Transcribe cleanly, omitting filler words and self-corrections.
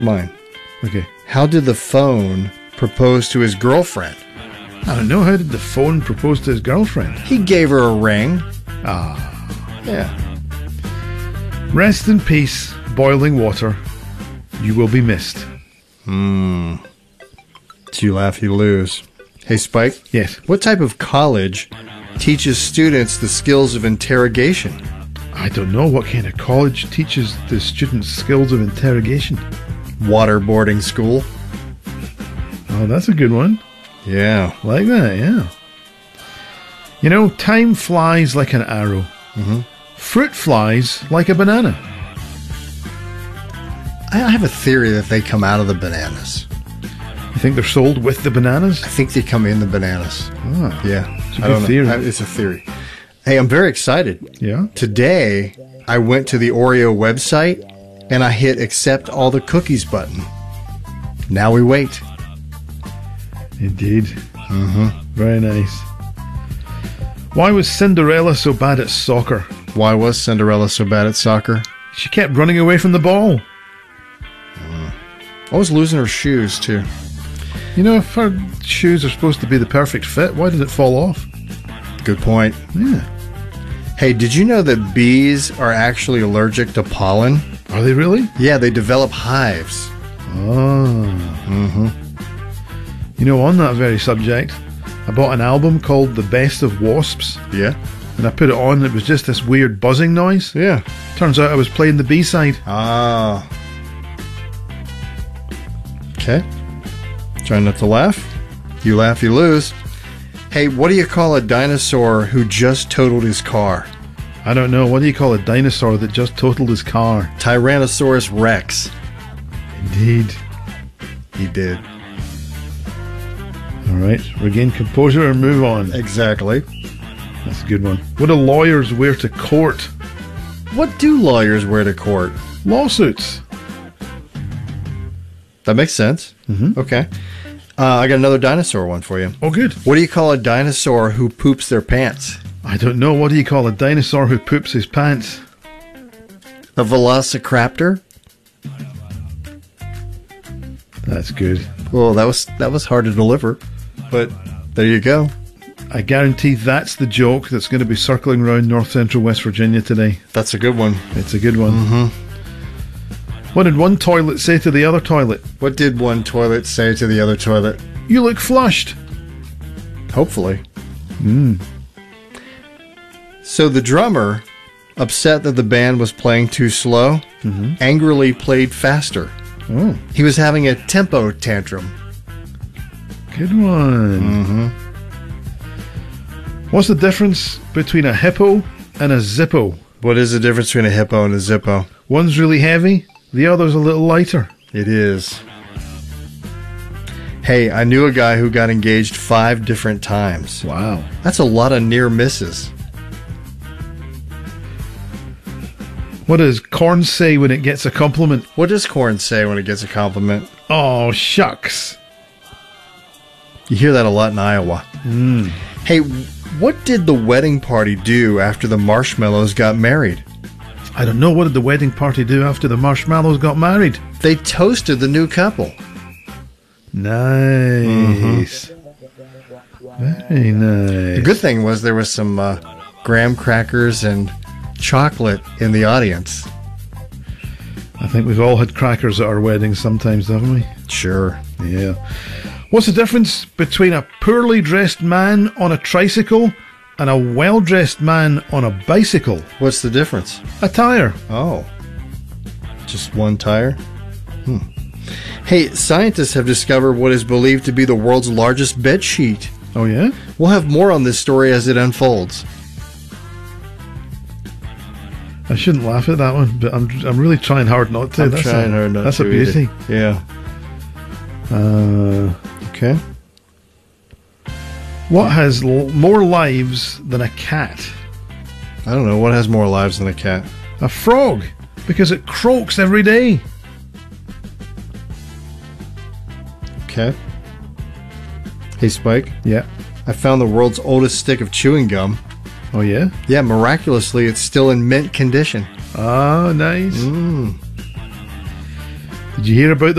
Mine. Okay. How did the phone propose to his girlfriend? I don't know. How did the phone propose to his girlfriend? He gave her a ring. Ah. Yeah. Rest in peace, boiling water. You will be missed. It's you laugh, you lose. Hey, Spike. Yes. What type of college teaches students the skills of interrogation? I don't know what kind of college teaches the students skills of interrogation. Waterboarding school. Oh, that's a good one. Yeah. Like that, yeah. You know, time flies like an arrow. Fruit flies like a banana. I have a theory that they come out of the bananas. You think they're sold with the bananas? I think they come in the bananas. Ah, Yeah. it's a good theory. It's a theory. Hey, I'm very excited. Yeah? Today, I went to the Oreo website and I hit accept all the cookies button. Now we wait. Indeed. Very nice. Why was Cinderella so bad at soccer? Why was Cinderella so bad at soccer? She kept running away from the ball. Always losing her shoes, too. You know, if her shoes are supposed to be the perfect fit, why did it fall off? Good point. Yeah. Hey, did you know that bees are actually allergic to pollen? Are they really? Yeah, they develop hives. Oh. You know, on that very subject, I bought an album called The Best of Wasps, Yeah? and I put it on, and it was just this weird buzzing noise. Yeah. Turns out I was playing the B-side. Ah. Okay. Try not to laugh. You laugh, you lose. Hey, what do you call a dinosaur who just totaled his car? I don't know, what do you call a dinosaur that just totaled his car? Tyrannosaurus Rex. Indeed. He did. Alright, regain composure and move on. Exactly. That's a good one. What do lawyers wear to court? What do lawyers wear to court? Lawsuits. That makes sense. Okay. I got another dinosaur one for you. Oh, good. What do you call a dinosaur who poops their pants? I don't know, what do you call a dinosaur who poops his pants? A velociraptor? That's good. Well, that was hard to deliver, but there you go. I guarantee that's the joke that's going to be circling around north central West Virginia today. That's a good one. It's a good one. What did one toilet say to the other toilet? What did one toilet say to the other toilet? You look flushed. Hopefully. So the drummer, upset that the band was playing too slow, angrily played faster. Oh, He was having a tempo tantrum. good one. What's the difference between a hippo and a zippo? What is the difference between a hippo and a zippo? One's really heavy, the other's a little lighter. It is. Hey, I knew a guy who got engaged 5 different times. Wow. That's a lot of near misses. What does corn say when it gets a compliment? What does corn say when it gets a compliment? Oh, shucks. You hear that a lot in Iowa. Hey, what did the wedding party do after the Marshmallows got married? I don't know, what did the wedding party do after the Marshmallows got married? They toasted the new couple. Nice. Very nice. The good thing was there was some graham crackers and chocolate in the audience. I think we've all had crackers at our weddings sometimes, haven't we? Sure. Yeah. What's the difference between a poorly dressed man on a tricycle and a well-dressed man on a bicycle? What's the difference? A tire. Oh. Just one tire? Hey, scientists have discovered what is believed to be the world's largest bed sheet. Oh, yeah? We'll have more on this story as it unfolds. I shouldn't laugh at that one, but I'm really trying hard not to. I'm trying hard not That's to a beauty. either. Yeah. Okay. What has more lives than a cat? I don't know. What has more lives than a cat? A frog, because it croaks every day. Okay. Hey, Spike. Yeah. I found the world's oldest stick of chewing gum. Oh, yeah? Yeah, miraculously, it's still in mint condition. Ah, nice. Did Did you hear about